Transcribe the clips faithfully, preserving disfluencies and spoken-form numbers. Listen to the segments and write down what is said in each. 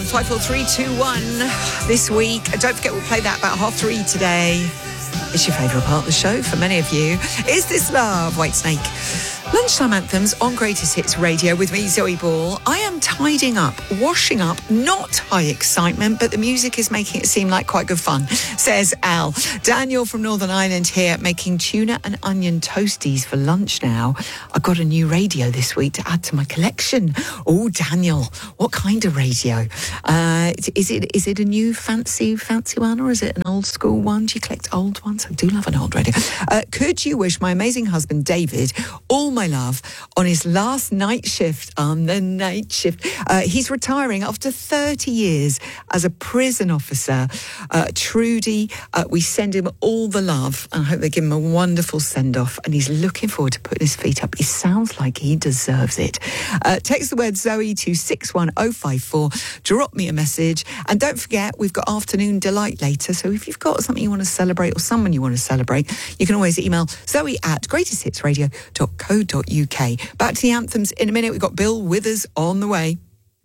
on five four three two one this week. Don't forget, we'll play that about half three today. It's your favourite part of the show for many of you. Is This Love? Whitesnake. Lunchtime anthems on Greatest Hits Radio with me, Zoe Ball. I am tidying up, washing up, not high excitement, but the music is making it seem like quite good fun, says Al. Daniel from Northern Ireland here, making tuna and onion toasties for lunch now. I got a new radio this week to add to my collection. Oh, Daniel, what kind of radio? Uh, is it is it a new fancy, fancy one, or is it an old school one? Do you collect old ones? I do love an old radio. Uh, could you wish my amazing husband, David, all my love on his last night shift on the night shift. Uh, he's retiring after thirty years as a prison officer. Uh, Trudy, uh, we send him all the love and I hope they give him a wonderful send-off, and he's looking forward to putting his feet up. He sounds like he deserves it. Uh, text the word Zoe to six one oh five four. Drop me a message, and don't forget, we've got Afternoon Delight later, so if you've got something you want to celebrate or someone you want to celebrate, you can always email Zoe at greatest hits radio dot co dot uk. Back to the anthems in a minute. We've got Bill Withers on the way.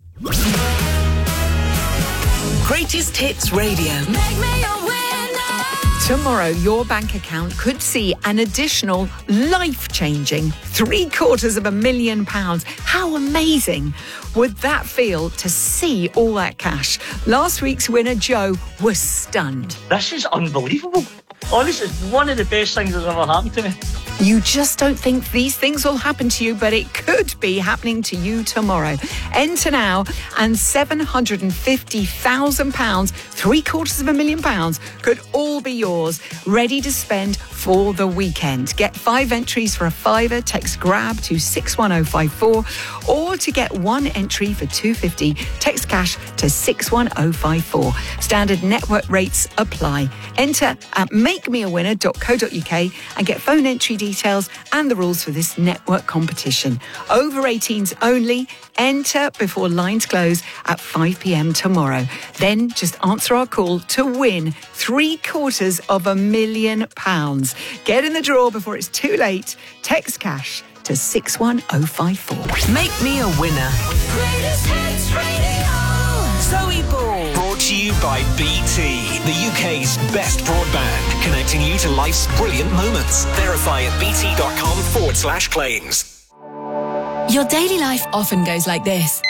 Greatest Hits Radio. Make me a winner. Tomorrow, your bank account could see an additional life-changing three quarters of a million pounds. How amazing would that feel to see all that cash? Last week's winner, Joe, was stunned. This is unbelievable. Oh, this is one of the best things that's ever happened to me. You just don't think these things will happen to you, but it could be happening to you tomorrow. Enter now, and seven hundred fifty thousand pounds, three quarters of a million pounds, could all be yours, ready to spend for the weekend. Get five entries for a fiver, text GRAB to six one oh five four, or to get one entry for two hundred fifty, text cash to six one oh five four. Standard network rates apply. Enter at make me a winner dot co dot uk and get phone entry details and the rules for this network competition. Over eighteens only. Enter before lines close at five p.m. tomorrow. Then just answer our call to win three quarters of a million pounds. Get in the draw before it's too late. Text cash to six one oh five four. Make me a winner. Greatest Hits Radio. Zoe Ball. Brought to you by B T, the U K's best broadband, connecting you to life's brilliant moments. Verify at bt.com forward slash claims. Your daily life often goes like this.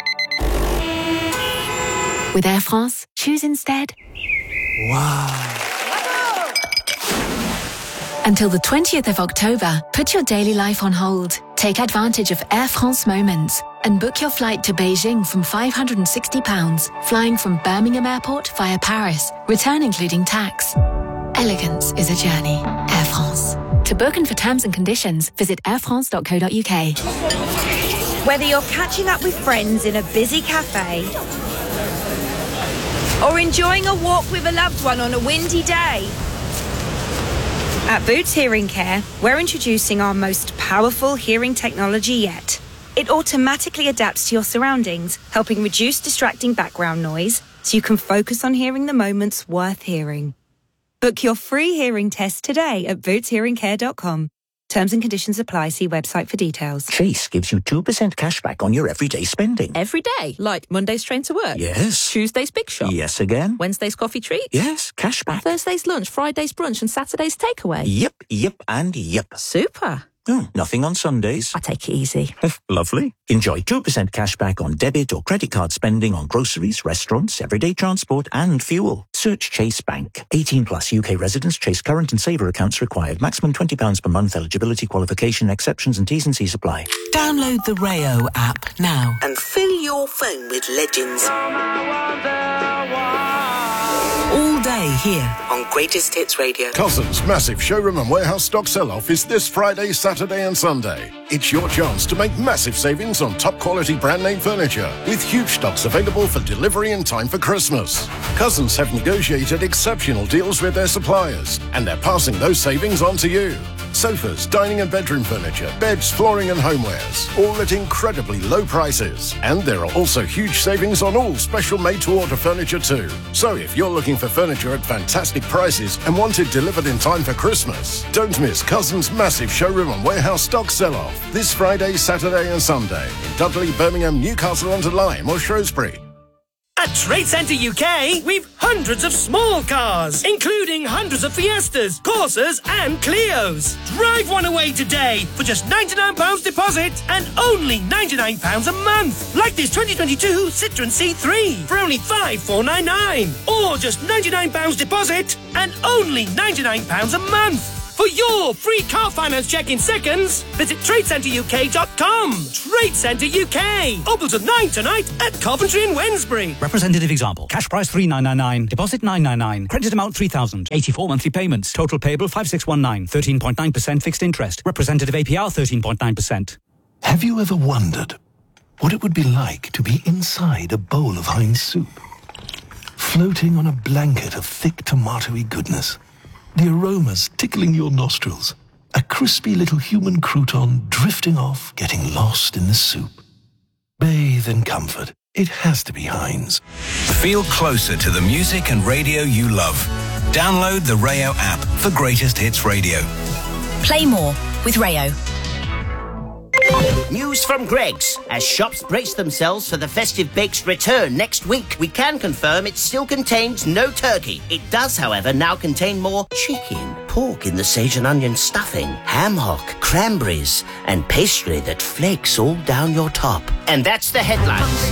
With Air France, choose instead. Wow. Until the twentieth of October, put your daily life on hold. Take advantage of Air France Moments and book your flight to Beijing from five hundred sixty pounds, flying from Birmingham Airport via Paris, return including tax. Elegance is a journey. Air France. To book and for terms and conditions, visit air france dot co dot uk. Whether you're catching up with friends in a busy cafe or enjoying a walk with a loved one on a windy day, at Boots Hearing Care, we're introducing our most powerful hearing technology yet. It automatically adapts to your surroundings, helping reduce distracting background noise so you can focus on hearing the moments worth hearing. Book your free hearing test today at boots hearing care dot com. Terms and conditions apply. See website for details. Chase gives you two percent cash back on your everyday spending. Every day? Like Monday's train to work? Yes. Tuesday's big shop? Yes again. Wednesday's coffee treat? Yes, cash back. Thursday's lunch, Friday's brunch and Saturday's takeaway? Yep, yep and yep. Super. Oh, nothing on Sundays. I take it easy. Lovely. Enjoy two percent cash back on debit or credit card spending on groceries, restaurants, everyday transport and fuel. Search Chase Bank. eighteen plus U K residents. Chase current and saver accounts required. Maximum twenty pounds per month. Eligibility, qualification, exceptions and T's and C's apply. Download the Rayo app now and fill your phone with legends. All day here on Greatest Hits Radio. Cousins' massive showroom and warehouse stock sell-off is this Friday, Saturday and Sunday. It's your chance to make massive savings on top quality brand name furniture with huge stocks available for delivery in time for Christmas. Cousins have negotiated exceptional deals with their suppliers and they're passing those savings on to you. Sofas, dining and bedroom furniture, beds, flooring and homewares, all at incredibly low prices. And there are also huge savings on all special made-to-order furniture too. So if you're looking for furniture at fantastic prices and want it delivered in time for Christmas, don't miss Cousins' massive showroom and warehouse stock sell-off this Friday, Saturday and Sunday in Dudley, Birmingham, Newcastle-under-Lyme or Shrewsbury. At Trade Centre U K, we've hundreds of small cars, including hundreds of Fiestas, Corsas and Clios. Drive one away today for just ninety-nine pounds deposit and only ninety-nine pounds a month. Like this twenty twenty-two Citroen C three for only five thousand four hundred ninety-nine pounds. Or just ninety-nine pounds deposit and only ninety-nine pounds a month. For your free car finance check in seconds, visit trade centre U K dot com. Trade Centre U K. Open till nine tonight at Coventry and Wednesbury. Representative example. Cash price three thousand nine hundred ninety-nine. Deposit nine hundred ninety-nine. Credit amount three thousand. eighty-four monthly payments. Total payable five thousand six hundred nineteen. thirteen point nine percent fixed interest. Representative A P R thirteen point nine percent. Have you ever wondered what it would be like to be inside a bowl of Heinz soup? Floating on a blanket of thick tomatoey goodness. The aromas tickling your nostrils. A crispy little human crouton drifting off, getting lost in the soup. Bathe in comfort. It has to be Heinz. Feel closer to the music and radio you love. Download the Rayo app for greatest hits radio. Play more with Rayo. News from Greggs. As shops brace themselves for the festive bake's return next week, we can confirm it still contains no turkey. It does, however, now contain more chicken, pork in the sage and onion stuffing, ham hock, cranberries, and pastry that flakes all down your top. And that's the headlines.